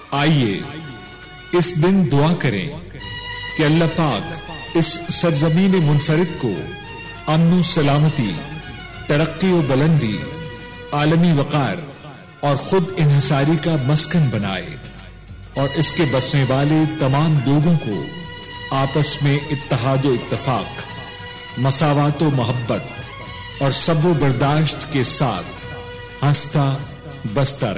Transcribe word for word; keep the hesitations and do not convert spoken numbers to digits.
आइए इस दिन दुआ करें कि अल्लाह पाक इस सरजमीन मुनफरिद को अमन सलामती, तरक्की व बुलंदी, आलमी वकार और खुद इन्हिसारी का मस्कन बनाए और इसके बसने वाले तमाम लोगों को आपस में इत्तेहाद व इत्तफाक, मसावात व मोहब्बत और सब्र बर्दाश्त के साथ हंसता बसता